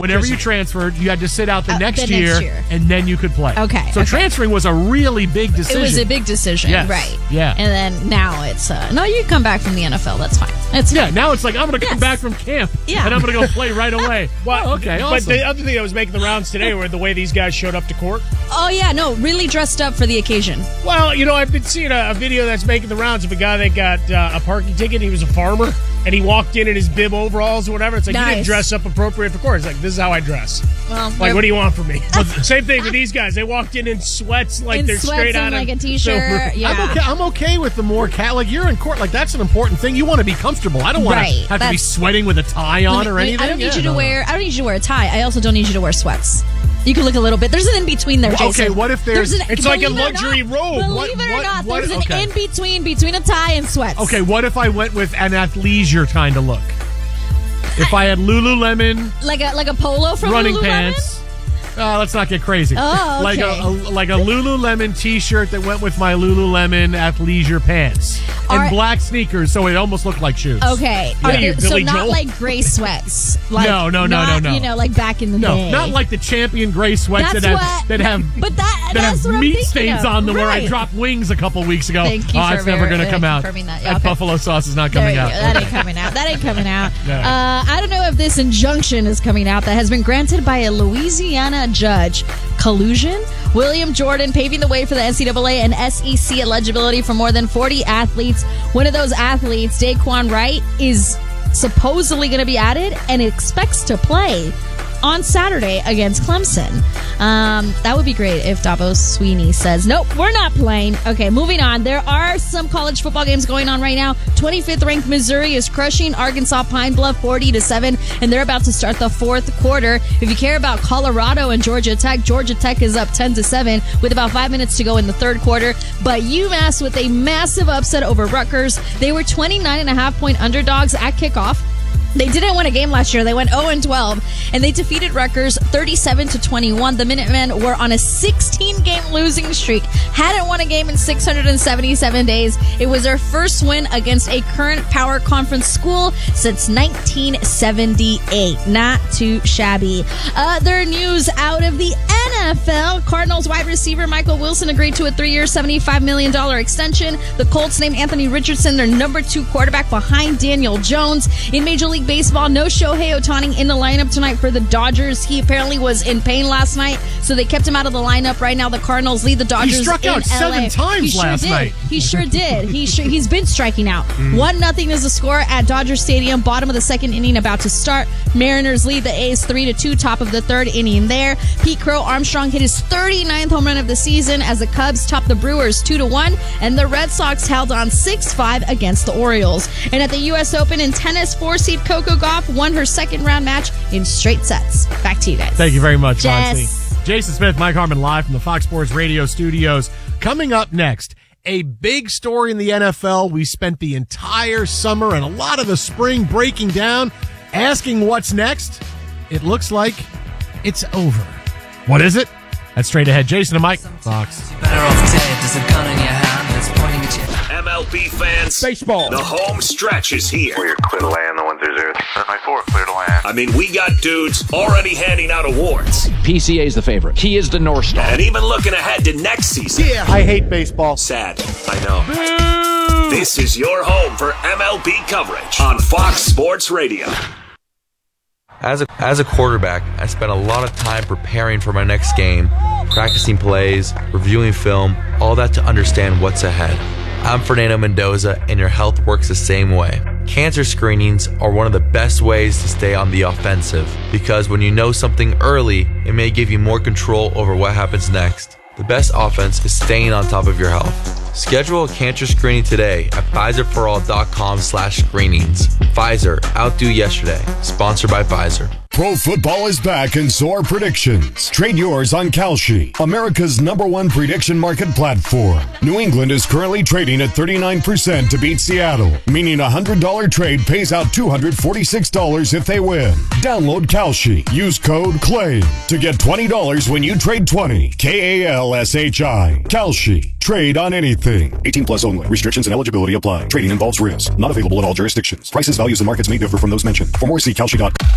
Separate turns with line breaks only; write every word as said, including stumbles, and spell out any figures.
Whenever you transferred, you had to sit out the,
Uh,
next,
the
year,
next year,
and then you could play.
Okay.
So
okay.
transferring was a really big decision.
It was a big decision,
Yes.
right?
Yeah.
And then now it's uh, no, you come back from the N F L. That's fine. It's
Yeah,
fine.
now it's like, I'm going to come
Yes.
back from camp,
Yeah.
and I'm going to go play right away.
Well,
oh, okay,
But
awesome.
the other thing that was making the rounds today were the way these guys showed up to court.
Oh yeah, no, really dressed up for the occasion.
Well, you know, I've been seeing a, a video that's making the rounds of a guy that got uh, a parking ticket. He was a farmer, and he walked in in his bib overalls or whatever. It's like, you didn't
Nice.
dress up appropriate for court. It's like, this is how I dress.
Well,
Like,
they're-
what do you want from me? Same thing with these guys. They walked in in sweats like
in
they're
sweats
straight
and
out
like
of
a t-shirt.
Silver.
Yeah.
I'm okay. I'm okay with the more cat. Like you're in court. Like that's an important thing. You want to be comfortable. I don't want
Right,
to have to be
that's-
sweating with a tie on
Let me-
or
let me-
anything.
I don't need
Yeah,
you to
no, no.
wear. I don't need you to wear a tie. I also don't need you to wear sweats. You can look a little bit. There's an in between there,
Well,
Jason.
okay, what if there's-
an,
It's like a
believe it or
luxury
not,
robe.
Believe
What-
it or
what-
not,
what-
there's an
okay.
in between between a tie and sweats.
Okay, what if I went with an athleisure kind of look? If I had Lululemon
like a like a polo from
running
Lululemon?
pants. Uh, let's not get crazy.
Oh,
Like a,
okay.
a like a Lululemon T-shirt that went with my Lululemon athleisure pants and
Are-
black sneakers, so it almost looked like shoes.
Okay,
What
Are
are you,
there- so
Billy
not
Joel?
like gray sweats. Like,
No, no, no,
not,
no, no.
You know, like back in the
No,
day.
not like the champion gray sweats
That's
that have
what-
that have
But that
that
that's
have
what I'm
meat
thinking
stains
of.
on them where I
Right.
dropped wings a couple weeks ago.
Thank you
oh,
for
it's never
very-
going to
uh,
come out.
confirming that.
That
Yeah, okay.
buffalo sauce is not
There
coming
you
out.
go. That ain't coming out. That ain't coming out.
No.
uh, I don't know if this injunction is coming out that has been granted by a Louisiana judge. Collusion? William Jordan paving the way for the N C double A and S E C eligibility for more than forty athletes. One of those athletes, Daquan Wright, is supposedly going to be added and expects to play on Saturday against Clemson. Um, that would be great if Dabo Sweeney says, nope, we're not playing. Okay, moving on. There are some college football games going on right now. twenty-fifth ranked Missouri is crushing Arkansas Pine Bluff forty to seven, and they're about to start the fourth quarter. If you care about Colorado and Georgia Tech, Georgia Tech is up ten to seven with about five minutes to go in the third quarter. But UMass with a massive upset over Rutgers. They were twenty-nine and a half point underdogs at kickoff. They didn't win a game last year. They went oh and twelve, and they defeated Rutgers thirty-seven to twenty-one. The Minutemen were on a sixteen-game losing streak. Hadn't won a game in six hundred seventy-seven days. It was their first win against a current power conference school since nineteen seventy-eight. Not too shabby. Other news out of the N F L. Cardinals wide receiver Michael Wilson agreed to a three-year, seventy-five million dollars extension. The Colts named Anthony Richardson their number two quarterback behind Daniel Jones. In Major League Baseball, no Shohei Ohtani in the lineup tonight for the Dodgers. He apparently was in pain last night, so they kept him out of the lineup. Right now, the Cardinals lead the Dodgers.
He struck
in
out
L A.
seven times
he sure
last
did.
night.
He sure did. He sure, he's been striking out. One nothing is the score at Dodger Stadium. Bottom of the second inning about to start. Mariners lead the A's three to two. Top of the third inning there. Pete Crow Armstrong hit his thirty-ninth home run of the season as the Cubs topped the Brewers two to one, and the Red Sox held on six five against the Orioles. And at the U S Open in tennis, four-seed Coco Gauff won her second round match in straight sets. Back to you guys.
Thank you very much,
Jess.
Monty. Jason Smith, Mike Harmon, live from the Fox Sports Radio studios. Coming up next, a big story in the N F L. We spent the entire summer and a lot of the spring breaking down, asking what's next. It looks like it's over. What is it? That's straight ahead. Jason and Mike, Fox.
Better off dead. There's a gun in your hand that's pointing at you.
M L B fans,
Baseball.
the home stretch is here.
We're clear to land the one through zero. My four, clear to land.
I mean, we got dudes already handing out awards
P C A is the favorite. He is the North Star.
and even looking ahead to next season.
Yeah, I hate baseball.
Sad, I know. This is your home for M L B coverage on Fox Sports Radio.
As a, as a quarterback, I spent a lot of time preparing for my next game, practicing plays, reviewing film, all that to understand what's ahead. I'm Fernando Mendoza, and your health works the same way. Cancer screenings are one of the best ways to stay on the offensive, because when you know something early, it may give you more control over what happens next. The best offense is staying on top of your health. Schedule a cancer screening today at Pfizer For All dot com slash screenings. Pfizer, outdo yesterday. Sponsored by Pfizer.
Pro football is back and so are predictions. Trade yours on Kalshi, America's number one prediction market platform. New England is currently trading at thirty-nine percent to beat Seattle, meaning a one hundred dollars trade pays out two hundred forty-six dollars if they win. Download Kalshi. Use code CLAIM to get twenty dollars when you trade twenty. K A L S H I. Kalshi. Trade on anything. eighteen plus only. Restrictions and eligibility apply. Trading involves risk. Not available in all jurisdictions. Prices, values, and markets may differ from those mentioned. For more, see Kalshi dot com.